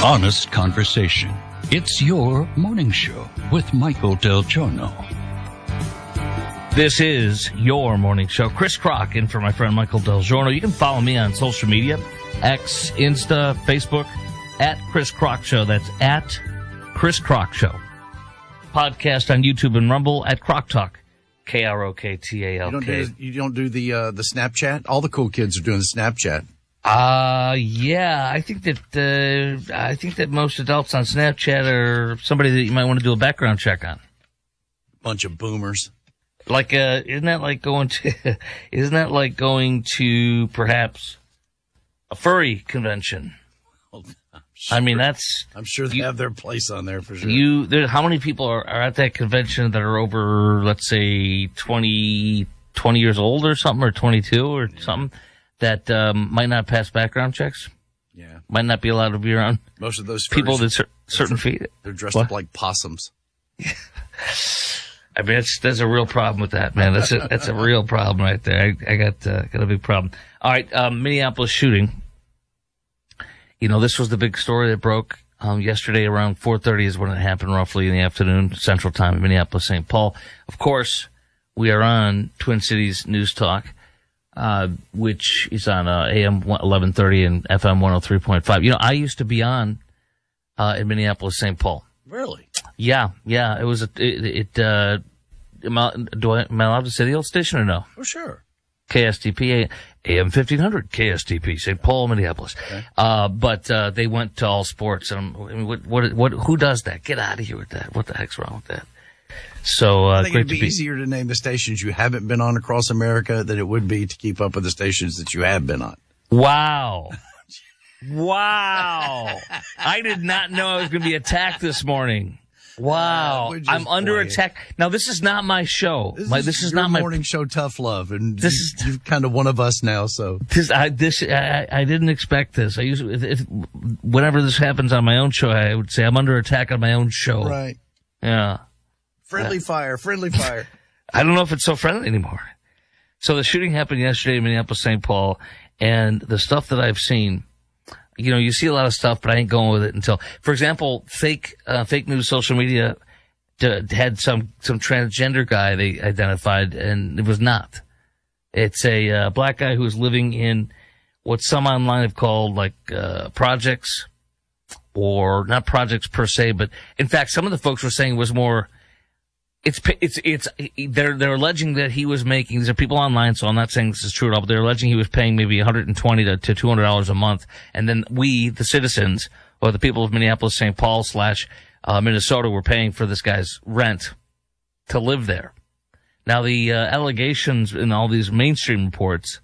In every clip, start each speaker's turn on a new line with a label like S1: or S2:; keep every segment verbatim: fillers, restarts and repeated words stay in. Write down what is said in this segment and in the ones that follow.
S1: Honest conversation. It's your morning show with Michael Del Giorno.
S2: This is your morning show. Chris Crock in for my friend Michael Del Giorno. You can follow me on social media, X, Insta, Facebook, at Chris Crock Show. That's at Chris Crock Show. Podcast on YouTube and Rumble at Crock Talk. K R O K T A L K.
S3: You don't do, you don't do the uh, the Snapchat? All the cool kids are doing the Snapchat.
S2: Uh, yeah, I think that, uh, I think that most adults on Snapchat are somebody that you might want to do a background check on.
S3: Bunch of boomers.
S2: Like, uh, isn't that like going to, isn't that like going to perhaps a furry convention?
S3: Well, sure,
S2: I mean, that's,
S3: I'm sure they
S2: you,
S3: have their place on there for sure.
S2: You, there, how many people are, are at that convention that are over, let's say, twenty, twenty years old or something, or twenty-two or yeah. something? That um, might not pass background checks.
S3: Yeah.
S2: Might not be allowed to be around.
S3: Most of those
S2: people with cer- certain feet.
S3: They're dressed
S2: what?
S3: up like possums.
S2: I mean, it's, there's a real problem with that, man. That's a, that's a real problem right there. I, I got, uh, got a big problem. All right. Um, Minneapolis shooting. You know, this was the big story that broke, um, yesterday around four thirty is when it happened, roughly in the afternoon, Central Time in Minneapolis, Saint Paul. Of course, we are on Twin Cities News Talk. Uh, which is on, uh, A M eleven thirty and F M one oh three point five. You know, I used to be on, uh, in Minneapolis, Saint Paul.
S3: Really?
S2: Yeah, yeah. It was a, it, it uh, am I, do I, am I allowed to say the old station or no?
S3: Oh, sure.
S2: K S T P, A M fifteen hundred, K S T P, Saint Paul, Minneapolis. Okay. Uh, but, uh, they went to all sports. And I'm, I mean, what, what, what, who does that? Get out of here with that. What the heck's wrong with that? So, uh,
S3: I think it'd be, be easier to name the stations you haven't been on across America than it would be to keep up with the stations that you have been on.
S2: Wow. Wow. I did not know I was going to be attacked this morning. Wow. Uh, I'm under playing. attack. Now, this is not my show.
S3: This
S2: my,
S3: is,
S2: this is
S3: your
S2: not my
S3: morning show, Tough Love. And
S2: this
S3: you,
S2: is,
S3: you're kind of one of us now, so.
S2: This, I, this, I, I didn't expect this. I usually, if, if, whenever this happens on my own show, I would say I'm under attack on my own show.
S3: Right.
S2: Yeah.
S3: Friendly fire, friendly fire.
S2: I don't know if it's so friendly anymore. So the shooting happened yesterday in Minneapolis, Saint Paul, and the stuff that I've seen, you know, you see a lot of stuff, but I ain't going with it until, for example, fake, uh, fake news social media d- had some, some transgender guy they identified, and it was not. It's a uh, black guy who was living in what some online have called like, uh, projects, or not projects per se, but in fact, some of the folks were saying it was more, It's, it's, it's, they're, they're alleging that he was making, these are people online, so I'm not saying this is true at all, but they're alleging he was paying maybe one hundred twenty to, to two hundred dollars a month. And then we, the citizens, or the people of Minneapolis, Saint Paul slash, uh, Minnesota were paying for this guy's rent to live there. Now the, uh, allegations in all these mainstream reports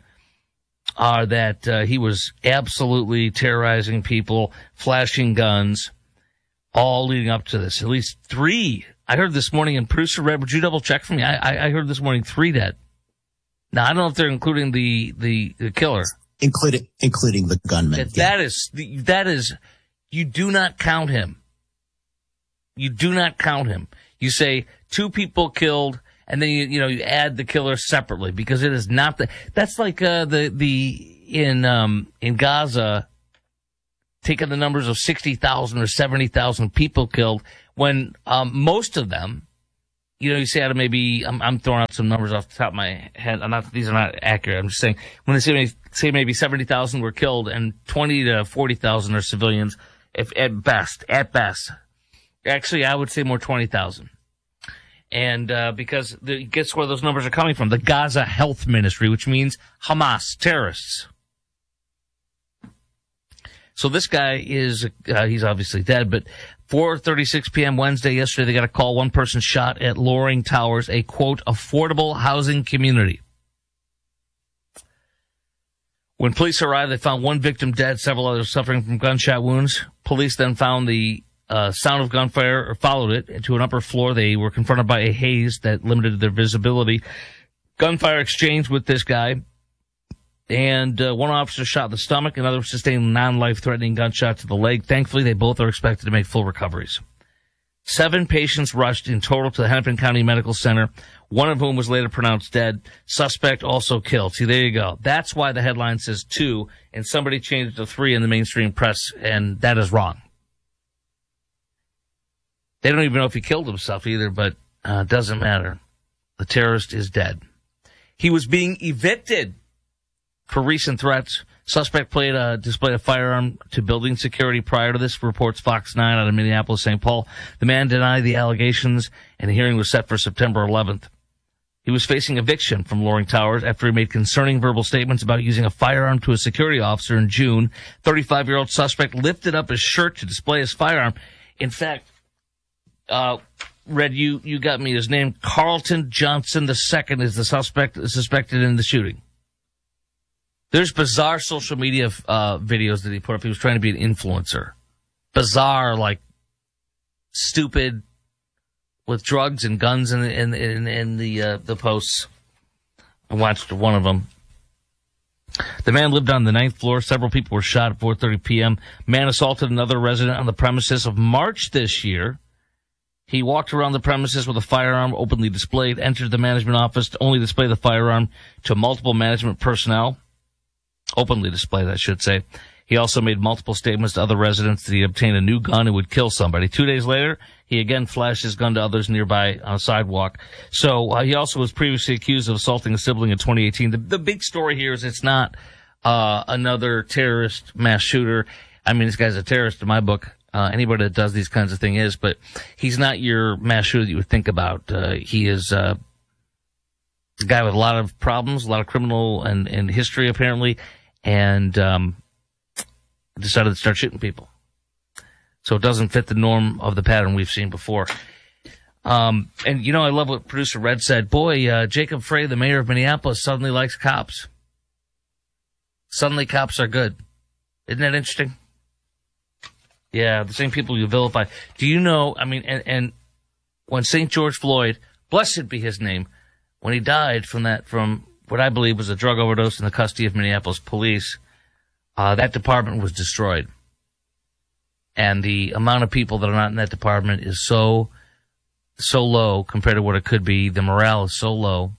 S2: are that, uh, he was absolutely terrorizing people, flashing guns, all leading up to this. At least three I heard this morning, and producer Red, would you double check for me? I, I, I heard this morning three dead. Now, I don't know if they're including the, the, the killer.
S4: Including, including the gunman.
S2: That,
S4: yeah.
S2: that is, that is, you do not count him. You do not count him. You say two people killed, and then you, you know, you add the killer separately, because it is not the, that's like, uh, the, the, in, um, in Gaza, taking the numbers of sixty thousand or seventy thousand people killed, when um, most of them, you know, you say out of maybe, I'm, I'm throwing out some numbers off the top of my head. I'm not, these are not accurate. I'm just saying, when they say, say maybe seventy thousand were killed and twenty to forty thousand are civilians, if at best, at best. Actually, I would say more twenty thousand. And uh, because the, guess where those numbers are coming from? The Gaza Health Ministry, which means Hamas, terrorists. So this guy is, uh, he's obviously dead, but four thirty-six p.m. Wednesday, yesterday, they got a call. One person shot at Loring Towers, a, quote, affordable housing community. When police arrived, they found one victim dead, several others suffering from gunshot wounds. Police then found the uh, sound of gunfire, or followed it to an upper floor. They were confronted by a haze that limited their visibility. Gunfire exchanged with this guy. And uh, one officer shot in the stomach, another sustained a non-life-threatening gunshot to the leg. Thankfully, they both are expected to make full recoveries. Seven patients rushed in total to the Hennepin County Medical Center, one of whom was later pronounced dead. Suspect also killed. See, there you go. That's why the headline says two, and somebody changed it to three in the mainstream press, and that is wrong. They don't even know if he killed himself either, but uh, doesn't matter. The terrorist is dead. He was being evicted for recent threats. Suspect played a, displayed a firearm to building security prior to this, reports Fox nine out of Minneapolis, Saint Paul. The man denied the allegations, and the hearing was set for September eleventh. He was facing eviction from Loring Towers after he made concerning verbal statements about using a firearm to a security officer in June. thirty-five-year-old suspect lifted up his shirt to display his firearm. In fact, uh, Red, you, you got me his name. Carlton Johnson the second is the suspect suspected in the shooting. There's bizarre social media uh, videos that he put up. He was trying to be an influencer. Bizarre, like, stupid, with drugs and guns in, in, in, in the uh, the posts. I watched one of them. The man lived on the ninth floor. Several people were shot at four thirty p.m. Man assaulted another resident on the premises of March this year. He walked around the premises with a firearm openly displayed, entered the management office to only display the firearm to multiple management personnel. Openly displayed, I should say. He also made multiple statements to other residents that he obtained a new gun and would kill somebody. Two days later, he again flashed his gun to others nearby on a sidewalk. So uh, he also was previously accused of assaulting a sibling in twenty eighteen. The, the big story here is it's not uh, another terrorist mass shooter. I mean, this guy's a terrorist in my book. Uh, anybody that does these kinds of things is, but he's not your mass shooter that you would think about. Uh, he is uh, a guy with a lot of problems, a lot of criminal and, and history apparently, and um, decided to start shooting people. So it doesn't fit the norm of the pattern we've seen before. Um, and, you know, I love what producer Red said. Boy, uh, Jacob Frey, the mayor of Minneapolis, suddenly likes cops. Suddenly cops are good. Isn't that interesting? Yeah, the same people you vilify. Do you know, I mean, and, and when Saint George Floyd, blessed be his name, when he died from that, from what I believe was a drug overdose in the custody of Minneapolis police, uh, that department was destroyed. And the amount of people that are not in that department is so, so low compared to what it could be. The morale is so low.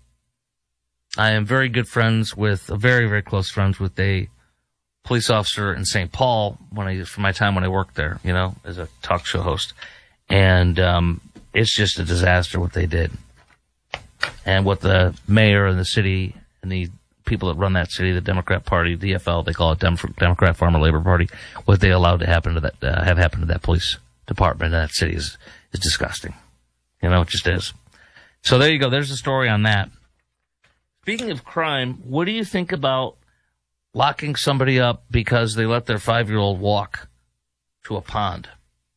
S2: I am very good friends with, very, very close friends with a police officer in Saint Paul when I, for my time when I worked there, you know, as a talk show host. And, um, it's just a disaster what they did. And what the mayor and the city and the people that run that city, the Democrat Party, D F L, they call it Dem- Democrat Farmer Labor Party, what they allowed to happen to that, uh, have happened to that police department in that city is, is disgusting. You know, it just is. So there you go. There's the story on that. Speaking of crime, what do you think about locking somebody up because they let their five-year-old walk to a pond?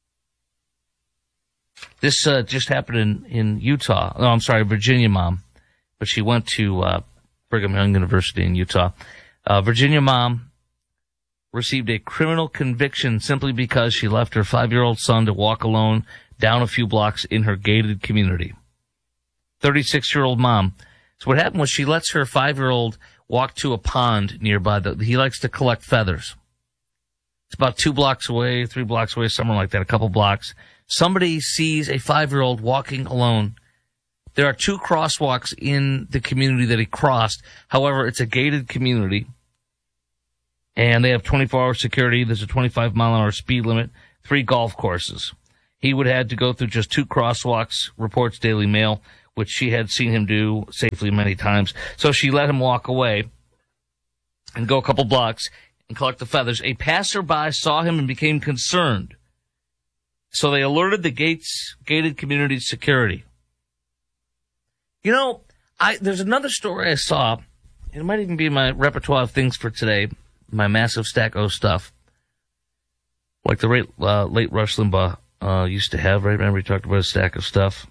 S2: This uh, just happened in, in Utah. Oh, I'm sorry, Virginia mom. But she went to uh, Brigham Young University in Utah. Uh, Virginia mom received a criminal conviction simply because she left her five-year-old son to walk alone down a few blocks in her gated community. thirty-six-year-old mom. So what happened was she lets her five-year-old walk to a pond nearby. The, he likes to collect feathers. It's about two blocks away, three blocks away, somewhere like that, a couple blocks. Somebody sees a five-year-old walking alone. There are two crosswalks in the community that he crossed. However, it's a gated community, and they have twenty-four hour security. There's a twenty-five mile an hour speed limit, three golf courses. He would have had to go through just two crosswalks, reports Daily Mail, which she had seen him do safely many times. So she let him walk away and go a couple blocks and collect the feathers. A passerby saw him and became concerned. So they alerted the gates, gated community security. You know, I, there's another story I saw. It might even be in my repertoire of things for today, my massive stack of stuff. Like the late, uh, late Rush Limbaugh uh, used to have, right? Remember he talked about a stack of stuff?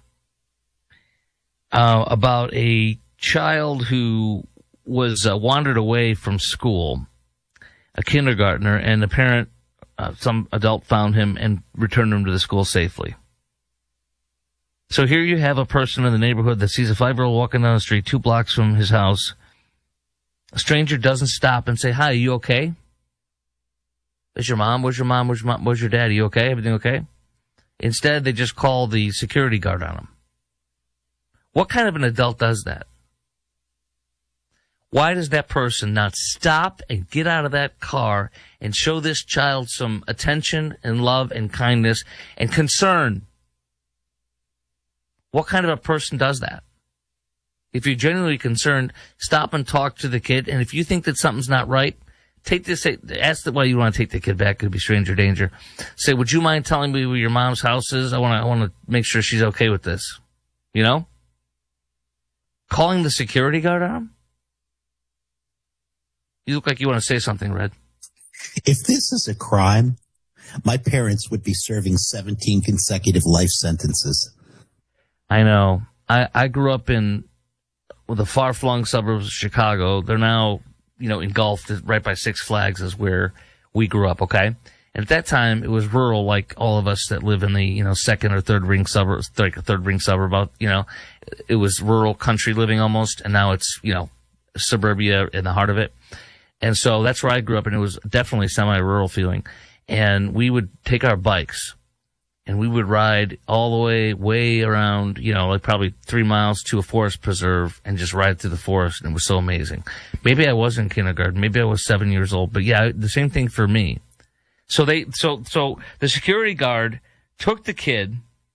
S2: Uh, about a child who was uh, wandered away from school, a kindergartner, and the parent, uh, some adult found him and returned him to the school safely. So here you have a person in the neighborhood that sees a five-year-old walking down the street two blocks from his house. A stranger doesn't stop and say, hi, are you okay? Where's your mom? Where's your mom? Where's your mom? Where's your dad? Are you okay? Everything okay? Instead, they just call the security guard on him. What kind of an adult does that? Why does that person not stop and get out of that car and show this child some attention and love and kindness and concern? What kind of a person does that? If you're genuinely concerned, stop and talk to the kid. And if you think that something's not right, take this, ask the, well, you want to take the kid back. It could be stranger danger. Say, would you mind telling me where your mom's house is? I want to, I want to make sure she's okay with this. You know? Calling the security guard on him? You look like you want to say something, Red.
S4: If this is a crime, my parents would be serving seventeen consecutive life sentences.
S2: I know. I, I grew up in the far-flung suburbs of Chicago. They're now, you know, engulfed right by Six Flags is where we grew up, okay? And at that time, it was rural, like all of us that live in the, you know, second or third ring suburbs, like a third ring suburb, about, you know, it was rural country living almost, and now it's, you know, suburbia in the heart of it. And so that's where I grew up, and it was definitely semi-rural feeling. And we would take our bikes, and we would ride all the way, way around, you know, like probably three miles to a forest preserve and just ride through the forest. And it was so amazing. Maybe I was in kindergarten. Maybe I was seven years old. But yeah, the same thing for me. So they, so, so the security guard took the kid,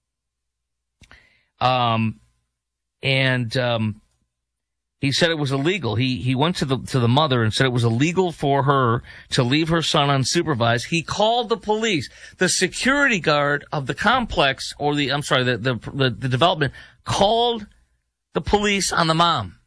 S2: um, and, um, he said it was illegal. He he went to the to the mother and said it was illegal for her to leave her son unsupervised. He called the police. The security guard of the complex, or the I'm sorry, the the the, the development called the police on the mom.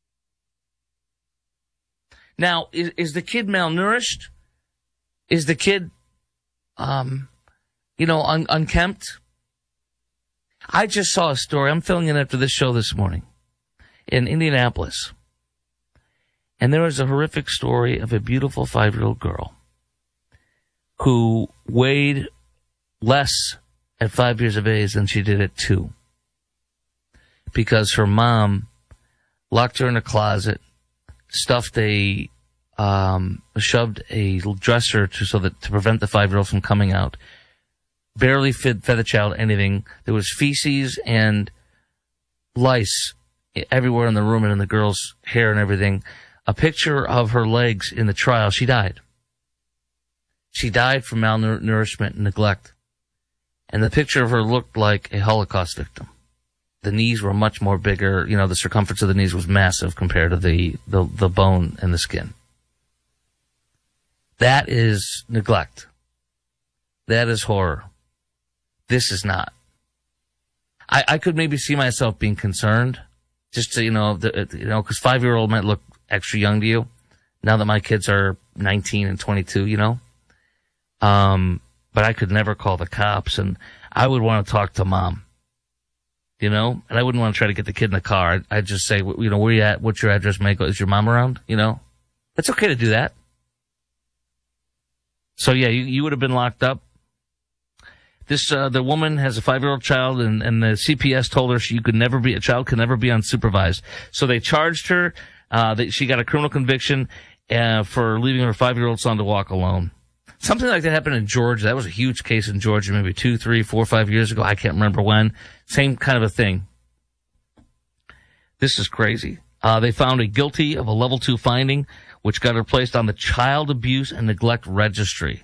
S2: Now, is is the kid malnourished? Is the kid, um, you know, un, unkempt? I just saw a story. I'm filling in after this show this morning in Indianapolis. And there was a horrific story of a beautiful five-year-old girl who weighed less at five years of age than she did at two. Because her mom locked her in a closet, stuffed a, um, shoved a dresser to, so that, to prevent the five-year-old from coming out. Barely fed, fed the child anything. There was feces and lice everywhere in the room and in the girl's hair and everything. A picture of her legs in the trial. She died. She died from malnourishment and neglect. And the picture of her looked like a Holocaust victim. The knees were much more bigger. You know, the circumference of the knees was massive compared to the, the, the bone and the skin. That is neglect. That is horror. This is not. I, I could maybe see myself being concerned. Just to, you know, the, you know, because five-year-old might look extra young to you. Now that my kids are nineteen and twenty-two, you know. Um, but I could never call the cops, and I would want to talk to mom. You know, and I wouldn't want to try to get the kid in the car. I'd, I'd just say, you know, where you at? What's your address, Michael? Is your mom around? You know, it's okay to do that. So yeah, you, you would have been locked up. This, uh, the woman has a five-year-old child, and, and the C P S told her she could never be, a child could never be unsupervised. So they charged her, uh, that she got a criminal conviction, uh, for leaving her five-year-old son to walk alone. Something like that happened in Georgia. That was a huge case in Georgia, maybe two, three, four, five years ago. I can't remember when. Same kind of a thing. This is crazy. Uh, they found her guilty of a level two finding, which got her placed on the Child Abuse and Neglect Registry.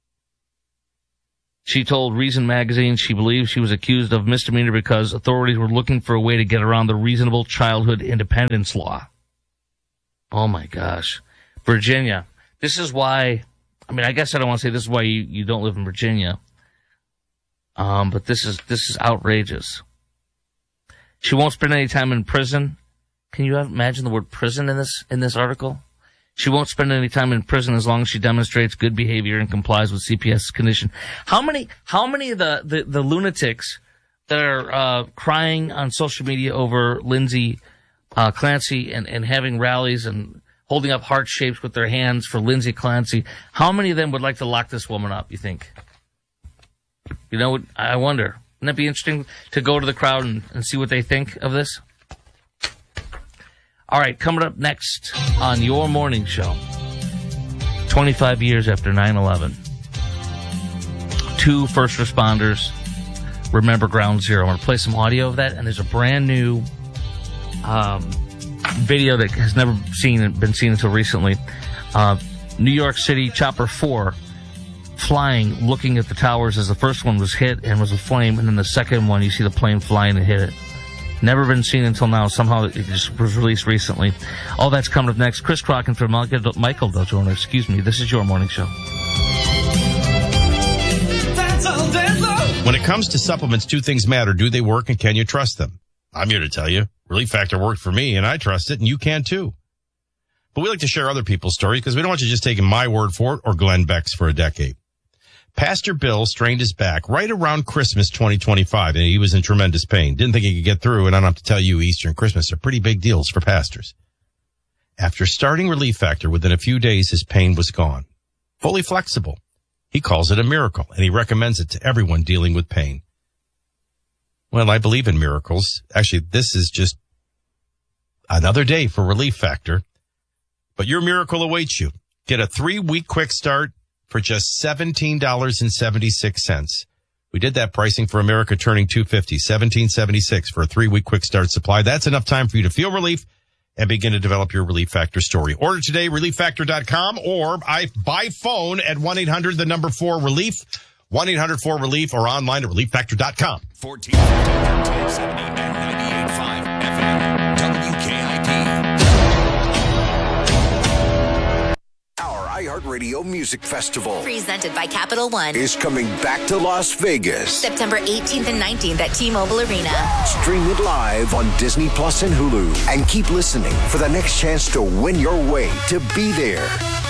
S2: She told Reason magazine she believes she was accused of misdemeanor because authorities were looking for a way to get around the Reasonable Childhood Independence Law. Oh my gosh. Virginia. This is why, I mean, I guess I don't want to say this is why you, you don't live in Virginia. Um, but this is, this is outrageous. She won't spend any time in prison. Can you imagine the word prison in this, in this article? She won't spend any time in prison as long as she demonstrates good behavior and complies with C P S condition. How many, how many of the, the, the lunatics that are, uh, crying on social media over Lindsay, uh, Clancy and, and having rallies and holding up heart shapes with their hands for Lindsay Clancy, how many of them would like to lock this woman up, you think? You know, I wonder. Wouldn't that be interesting to go to the crowd and, and see what they think of this? All right, coming up next on your morning show, twenty-five years after nine eleven, two first responders remember Ground Zero. I'm going to play some audio of that, and there's a brand new um, video that has never seen been seen until recently. Uh, New York City Chopper four flying, looking at the towers as the first one was hit and was aflame, and then the second one, you see the plane flying and hit it. Never been seen until now. Somehow it just was released recently. All that's coming up next. Chris Crockett from Michael Del Giorno. Excuse me. This is your morning show.
S5: When it comes to supplements, two things matter. Do they work and can you trust them? I'm here to tell you. Relief Factor worked for me and I trust it and you can too. But we like to share other people's stories because we don't want you just taking my word for it or Glenn Beck's for a decade. Pastor Bill strained his back right around Christmas twenty twenty-five and he was in tremendous pain. Didn't think he could get through, and I don't have to tell you Easter and Christmas are pretty big deals for pastors. After starting Relief Factor, within a few days his pain was gone. Fully flexible. He calls it a miracle, and he recommends it to everyone dealing with pain. Well, I believe in miracles. Actually, this is just another day for Relief Factor. But your miracle awaits you. Get a three-week quick start for just seventeen dollars and seventy-six cents. We did that pricing for America turning two hundred fifty dollars, seventeen seventy-six for a three-week quick start supply. That's enough time for you to feel relief and begin to develop your Relief Factor story. Order today, relief factor dot com, or I, by phone at one eight hundred, the number four relief, one eight hundred four relief, or online at relief factor dot com.
S6: fourteen fifty, ten seventy, and ninety-eight point five F M, W K I P. Our iHeartRadio Music Festival,
S7: presented by Capital One,
S6: is coming back to Las Vegas.
S7: September eighteenth and nineteenth at T-Mobile Arena.
S6: Stream it live on Disney Plus and Hulu. And keep listening for the next chance to win your way to be there.